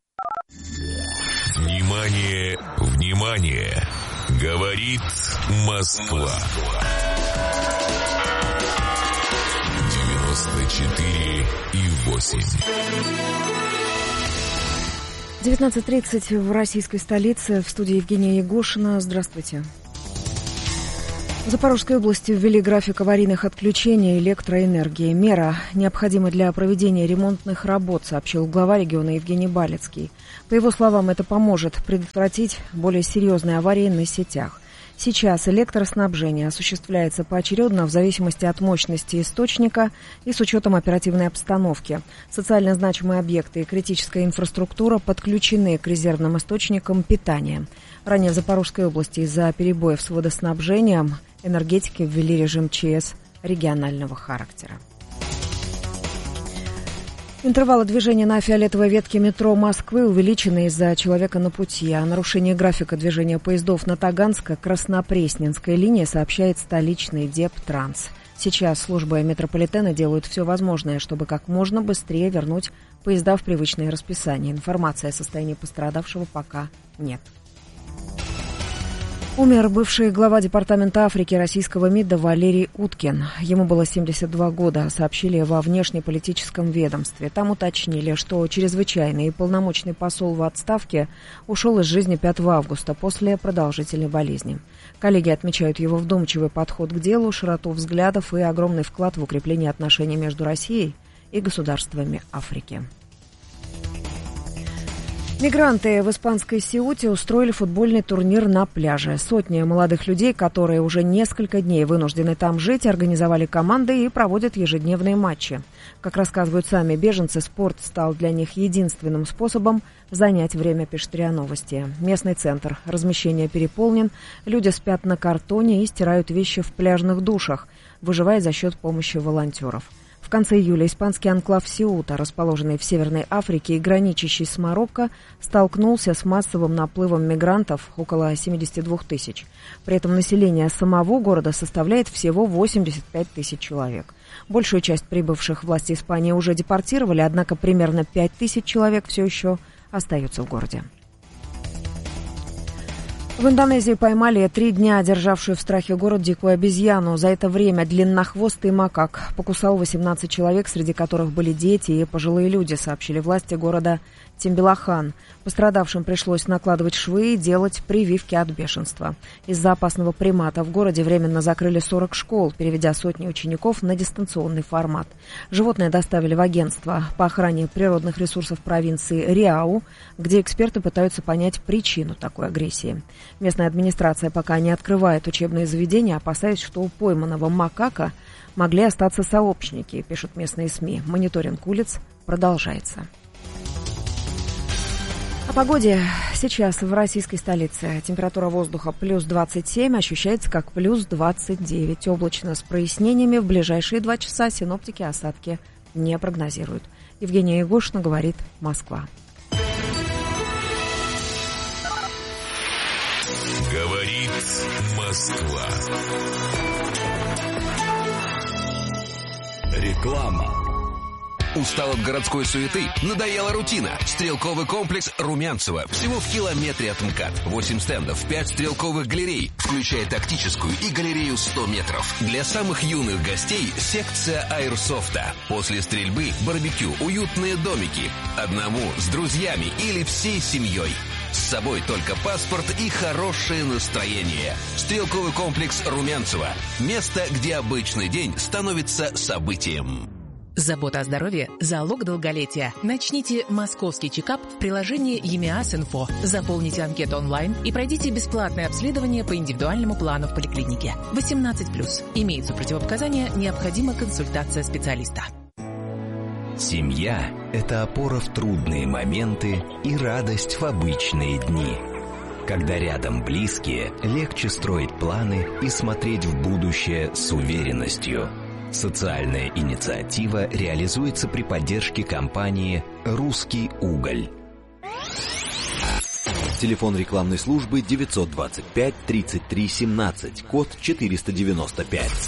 Внимание, внимание! Говорит Москва. девяносто четыре и восемь. девятнадцать тридцать в российской столице. В студии Евгения Егошина. Здравствуйте. В Запорожской области ввели график аварийных отключений электроэнергии. Мера необходима для проведения ремонтных работ, сообщил глава региона Евгений Балецкий. По его словам, это поможет предотвратить более серьезные аварии на сетях. Сейчас электроснабжение осуществляется поочередно в зависимости от мощности источника и с учетом оперативной обстановки. Социально значимые объекты и критическая инфраструктура подключены к резервным источникам питания. Ранее в Запорожской области из-за перебоев с водоснабжением энергетики ввели режим ЧС регионального характера. Интервалы движения на фиолетовой ветке метро Москвы увеличены из-за человека на пути. О нарушении графика движения поездов на Таганско-Краснопресненской линии сообщает столичный Дептранс. Сейчас службы метрополитена делают все возможное, чтобы как можно быстрее вернуть поезда в привычное расписание. Информации о состоянии пострадавшего пока нет. Умер бывший глава Департамента Африки российского МИДа Валерий Уткин. Ему было семьдесят два года, сообщили во внешнеполитическом ведомстве. Там уточнили, что чрезвычайный и полномочный посол в отставке ушел из жизни пятого августа после продолжительной болезни. Коллеги отмечают его вдумчивый подход к делу, широту взглядов и огромный вклад в укрепление отношений между Россией и государствами Африки. Мигранты в испанской Сеуте устроили футбольный турнир на пляже. Сотни молодых людей, которые уже несколько дней вынуждены там жить, организовали команды и проводят ежедневные матчи. Как рассказывают сами беженцы, спорт стал для них единственным способом занять время, пишет РИА Новости. Местный центр размещения переполнен, люди спят на картоне и стирают вещи в пляжных душах, выживая за счет помощи волонтеров. В конце июля испанский анклав Сеута, расположенный в Северной Африке и граничащий с Марокко, столкнулся с массовым наплывом мигрантов, около семьдесят два тысяч. При этом население самого города составляет всего восемьдесят пять тысяч человек. Большую часть прибывших власти Испании уже депортировали, однако примерно пять тысяч человек все еще остаются в городе. В Индонезии поймали три дня державшую в страхе город дикую обезьяну. За это время длиннохвостый макак покусал восемнадцать человек, среди которых были дети и пожилые люди, сообщили власти города Тимбелахан. Пострадавшим пришлось накладывать швы и делать прививки от бешенства. Из-за опасного примата в городе временно закрыли сорок школ, переведя сотни учеников на дистанционный формат. Животное доставили в агентство по охране природных ресурсов провинции Риау, где эксперты пытаются понять причину такой агрессии. Местная администрация пока не открывает учебные заведения, опасаясь, что у пойманного макака могли остаться сообщники, пишут местные СМИ. Мониторинг улиц продолжается. О погоде сейчас в российской столице. Температура воздуха плюс двадцать семь, ощущается как плюс двадцать девять. Облачно с прояснениями. В ближайшие два часа синоптики осадки не прогнозируют. Евгения Егошина, говорит Москва. Говорит Москва. Реклама. Устал от городской суеты? Надоела рутина? Стрелковый комплекс Румянцево. Всего в километре от МКАД. восемь стендов, пять стрелковых галерей, включая тактическую и галерею сто метров. Для самых юных гостей секция аэрсофта. После стрельбы барбекю, уютные домики. Одному, с друзьями или всей семьей. С собой только паспорт и хорошее настроение. Стрелковый комплекс Румянцево. Место, где обычный день становится событием. Забота о здоровье – залог долголетия. Начните московский чекап в приложении ЕМИАС-Инфо. Заполните анкету онлайн и пройдите бесплатное обследование по индивидуальному плану в поликлинике. восемнадцать плюс. Имеются противопоказания, необходима консультация специалиста. Семья – это опора в трудные моменты и радость в обычные дни. Когда рядом близкие, легче строить планы и смотреть в будущее с уверенностью. Социальная инициатива реализуется при поддержке компании «Русский уголь». Телефон рекламной службы девятьсот двадцать пять тридцать три семнадцать, код четыреста девяносто пять.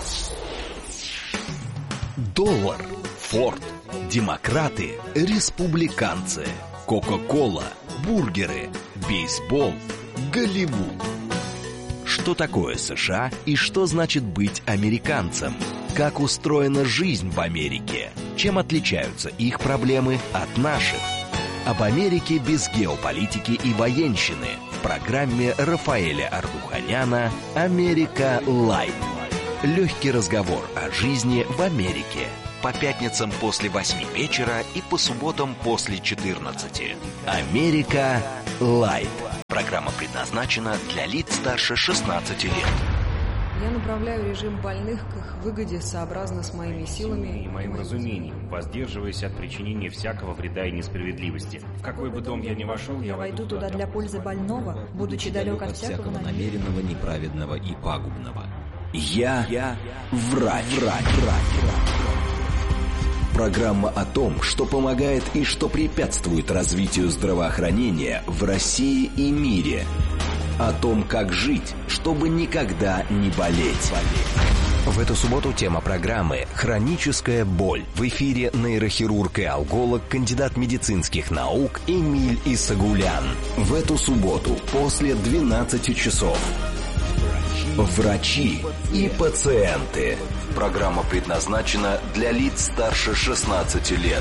Доллар, Форд, демократы, республиканцы, Кока-кола, бургеры, бейсбол, Голливуд. Что такое США и что значит быть американцем? Как устроена жизнь в Америке? Чем отличаются их проблемы от наших? Об Америке без геополитики и военщины в программе Рафаэля Ардуханяна «Америка Лайт». Легкий разговор о жизни в Америке. По пятницам после восьми вечера и по субботам после четырнадцати. «Америка Лайт». Программа предназначена для лиц старше шестнадцати лет. Я направляю режим больных к их выгоде сообразно с моими силами и моим разумением, воздерживаясь от причинения всякого вреда и несправедливости. В какой бы дом я ни вошел, я, я войду туда для пользы больного, будучи далек от всякого намеренного, неправедного и пагубного. Я, я врач, врач, врач. Программа о том, что помогает и что препятствует развитию здравоохранения в России и мире. О том, как жить, чтобы никогда не болеть. В эту субботу тема программы «Хроническая боль». В эфире нейрохирург и алголог, кандидат медицинских наук Эмиль Исагулян. В эту субботу после двенадцати часов. Врачи и пациенты. Программа предназначена для лиц старше шестнадцати лет.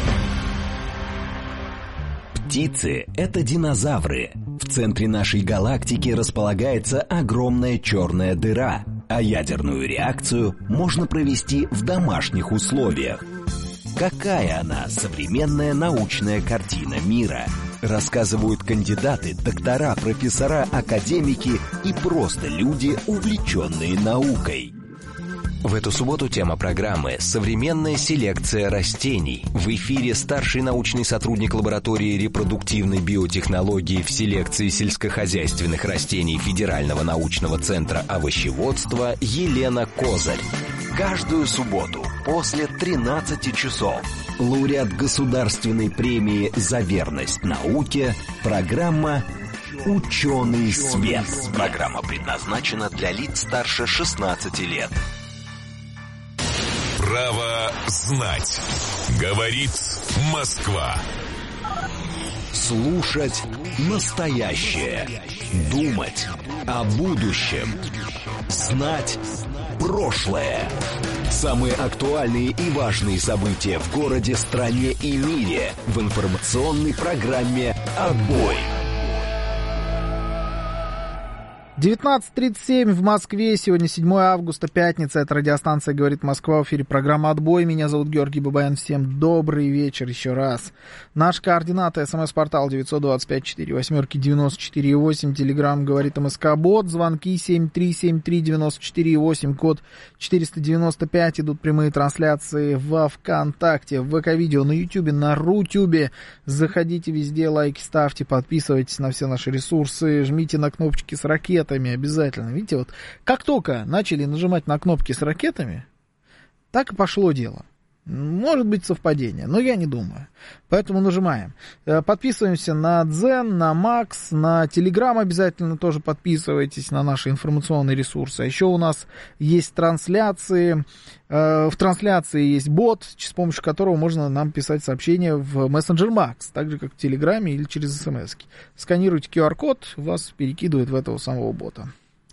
Птицы – это динозавры. В центре нашей галактики располагается огромная черная дыра, а ядерную реакцию можно провести в домашних условиях. Какая она, современная научная картина мира? Рассказывают кандидаты, доктора, профессора, академики и просто люди, увлеченные наукой. В эту субботу тема программы «Современная селекция растений». В эфире старший научный сотрудник лаборатории репродуктивной биотехнологии в селекции сельскохозяйственных растений Федерального научного центра овощеводства Елена Козырь. Каждую субботу после тринадцати часов лауреат государственной премии «За верность науке» программа «Ученый свет». Программа предназначена для лиц старше шестнадцати лет. Право знать. Говорит Москва. Слушать настоящее. Думать о будущем. Знать прошлое. Самые актуальные и важные события в городе, стране и мире в информационной программе «Отбой». девятнадцать тридцать семь в Москве. Сегодня седьмое августа, пятница. Это радиостанция «Говорит Москва». В эфире программа «Отбой». Меня зовут Георгий Бабаян. Всем добрый вечер еще раз. Наши координаты. СМС-портал девятьсот двадцать пять четыре восьмерки девяносто четыре восемь. Телеграмм «Говорит МСК-бот». Звонки семь три семь три девяносто четыре восемь. Код четыреста девяносто пять. Идут прямые трансляции во ВКонтакте, в ВК-видео, на Ютубе, на Рутюбе. Заходите везде, лайки ставьте, подписывайтесь на все наши ресурсы. Жмите на кнопочки с ракетой. Обязательно. Видите, вот как только начали нажимать на кнопки с ракетами, так и пошло дело. Может быть совпадение, но я не думаю. Поэтому нажимаем. Подписываемся на Дзен, на Макс, на Телеграм обязательно тоже подписывайтесь, на наши информационные ресурсы. А еще у нас есть трансляции. В трансляции есть бот, с помощью которого можно нам писать сообщения в мессенджер Макс, так же как в Телеграме или через смс. Сканируйте ку ар-код, вас перекидывает в этого самого бота.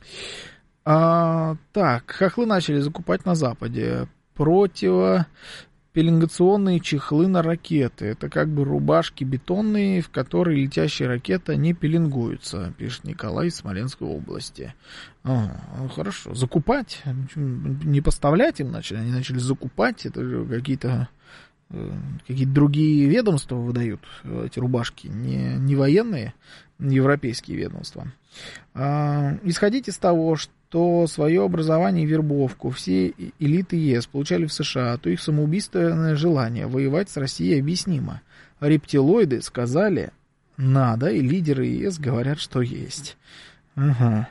А, так, хохлы начали закупать на Западе. Противопеленгационные чехлы на ракеты. Это как бы рубашки бетонные, в которые летящая ракета не пеленгуется, пишет Николай из Смоленской области. А, ну хорошо. Закупать? Не поставлять им начали, они начали закупать. Это же какие-то какие-то другие ведомства выдают эти рубашки, не, не военные, не европейские ведомства. А, исходите из того, что то свое образование и вербовку все элиты ЕС получали в США, то их самоубийственное желание воевать с Россией объяснимо. Рептилоиды сказали «надо», и лидеры ЕС говорят, что есть. Угу.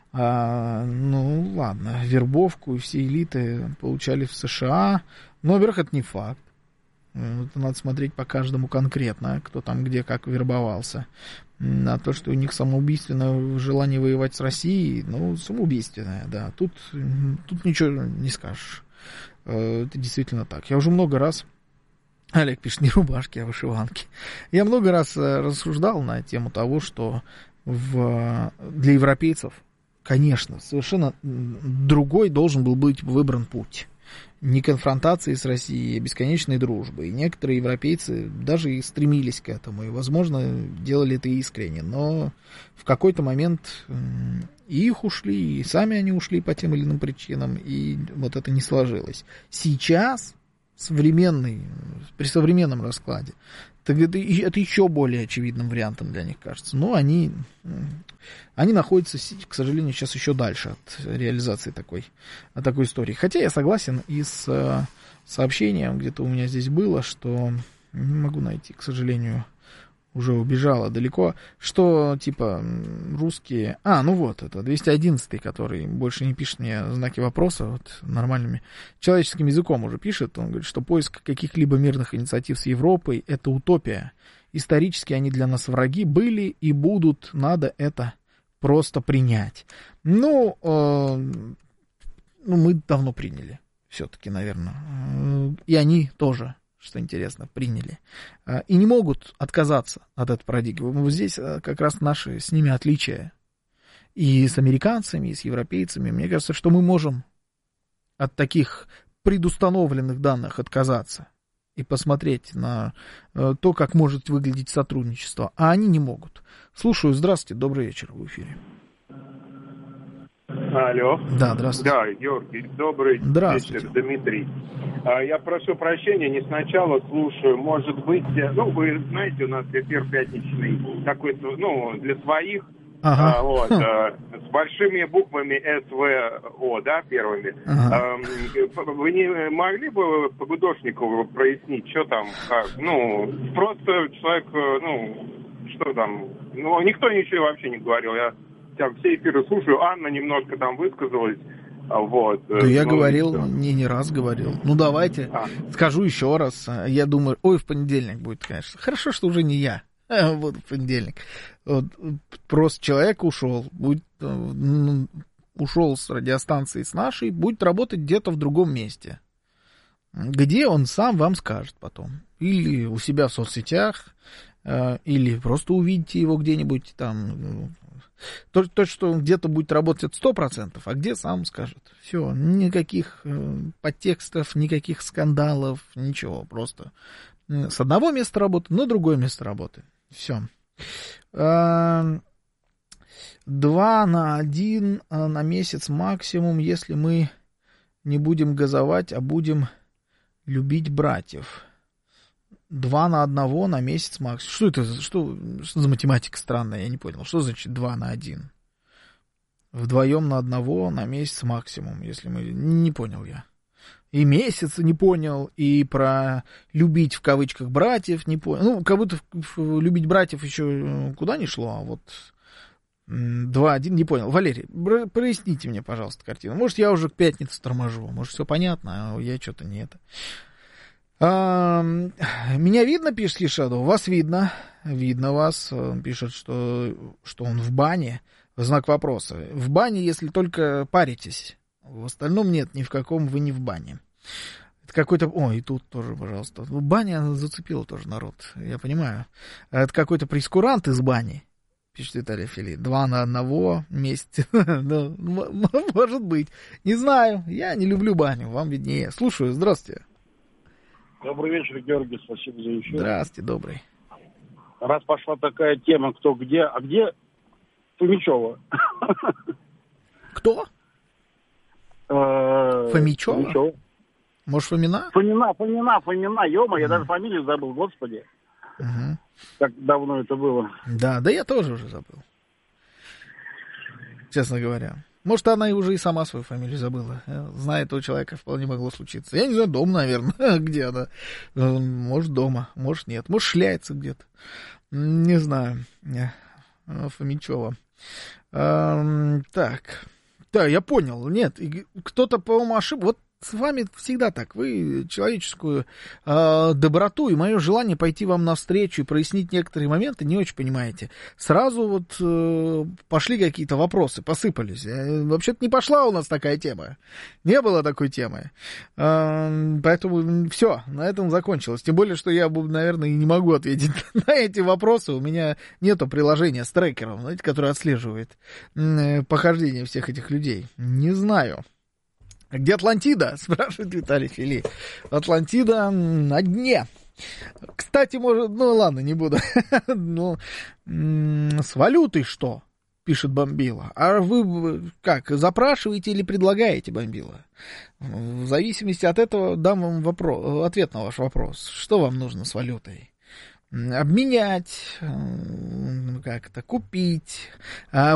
А, ну, ладно, вербовку и все элиты получали в США. Но, во-первых, это не факт. Это надо смотреть по каждому конкретно, кто там где как вербовался. А то, что у них самоубийственное желание воевать с Россией, ну, самоубийственное, да. Тут, тут ничего не скажешь. Это действительно так. Я уже много раз... Олег пишет, не рубашки, а вышиванки. Я много раз рассуждал на тему того, что в... для европейцев, конечно, совершенно другой должен был быть выбран путь. Не конфронтации с Россией, а бесконечной дружбы. И некоторые европейцы даже и стремились к этому, и, возможно, делали это искренне. Но в какой-то момент и их ушли, и сами они ушли по тем или иным причинам, и вот это не сложилось. Сейчас, современный, при современном раскладе, так это, это еще более очевидным вариантом для них кажется. Но они, они находятся, к сожалению, сейчас еще дальше от реализации такой, от такой истории. Хотя я согласен и с сообщением, где-то у меня здесь было, что не могу найти, к сожалению, уже убежала далеко, что типа русские... А, ну вот, это двести одиннадцатый, который больше не пишет мне знаки вопроса, вот нормальными человеческим языком уже пишет. Он говорит, что поиск каких-либо мирных инициатив с Европой — это утопия. Исторически они для нас враги были и будут, надо это просто принять. Ну, э, ну мы давно приняли, все-таки, наверное. И они тоже, что интересно, приняли. И не могут отказаться от этой парадигмы. Вот здесь как раз наши с ними отличия. И с американцами, и с европейцами. Мне кажется, что мы можем от таких предустановленных данных отказаться и посмотреть на то, как может выглядеть сотрудничество. А они не могут. Слушаю. Здравствуйте. Добрый вечер. В эфире. Алло. Да, здравствуйте. Да, Георгий, добрый вечер, Дмитрий. Я прошу прощения, не сначала слушаю, может быть, ну, вы знаете, у нас эфир пятничный, какой-то, ну, для своих, ага. а, вот, а, с большими буквами СВО, да, первыми. Ага. А, вы не могли бы по Гудошникову прояснить, что там, как, ну, просто человек, ну, что там, ну, никто ничего вообще не говорил, я все эфиры слушаю, Анна немножко там высказалась, вот. Да я ну, говорил, не, не раз говорил. Ну, давайте, а. скажу еще раз. Я думаю, ой, в понедельник будет, конечно. Хорошо, что уже не я. Вот в понедельник. Вот, просто человек ушел, будет, ну, ушел с радиостанции с нашей, будет работать где-то в другом месте. Где он сам вам скажет потом. Или у себя в соцсетях, или просто увидите его где-нибудь там. То, то, что он где-то будет работать сто процентов, а где сам скажет. Все, никаких подтекстов, никаких скандалов, ничего. Просто с одного места работы на другое место работы. Все. Два на один на месяц максимум, если мы не будем газовать, а будем любить братьев. Два на одного на месяц максимум. Что это? Что, что за математика странная? Я не понял. Что значит два на один? Вдвоем на одного на месяц максимум, если мы... Не понял я. И месяц не понял, и про любить в кавычках братьев не понял. Ну, как будто любить братьев еще куда не шло, а вот два один не понял. Валерий, проясните мне, пожалуйста, картину. Может, я уже к пятнице торможу, может, все понятно, а я что-то не это... А, меня видно, пишет Лишадов? Вас видно. Видно вас. Он пишет, что, что он в бане. Знак вопроса. В бане, если только паритесь. В остальном нет, ни в каком вы не в бане. Это какой-то... О, и тут тоже, пожалуйста. Баня зацепила тоже народ, я понимаю. Это какой-то прейскурант из бани, пишет Виталий Фили. Два на одного вместе. Может быть. Не знаю. Я не люблю баню. Вам виднее. Слушаю. Здравствуйте. Добрый вечер, Георгий, спасибо за эфир. Здравствуйте, добрый. Раз пошла такая тема, кто где, а где Фомичева? Кто? Фомичева? Может, Фомина? Фомина, Фомина, Фомина, ё-моё, я даже фамилию забыл, господи. Как давно это было. Да, да я тоже уже забыл. Честно говоря. Может, она и уже и сама свою фамилию забыла. Зная этого человека, вполне могло случиться. Я не знаю, дома, наверное, где она. Может, дома, может, нет. Может, шляется где-то. Не знаю. Фомичева. А, так, да, я понял. Нет, кто-то, по-моему, ошибся. Вот с вами всегда так. Вы человеческую э, доброту и мое желание пойти вам навстречу и прояснить некоторые моменты не очень понимаете. Сразу вот э, пошли какие-то вопросы, посыпались. Э, вообще-то не пошла у нас такая тема. Не было такой темы. Э, поэтому все, на этом закончилось. Тем более, что я, наверное, и не могу ответить на эти вопросы. У меня нету приложения с трекером, знаете, которое отслеживает э, похождение всех этих людей. Не знаю. Где Атлантида? Спрашивает Виталий Фили. Атлантида на дне. Кстати, может... Ну, ладно, не буду. Ну, с валютой что? Пишет Бомбила. А вы как, запрашиваете или предлагаете, Бомбила? В зависимости от этого дам вам вопрос, ответ на ваш вопрос. Что вам нужно с валютой? Обменять, как-то купить...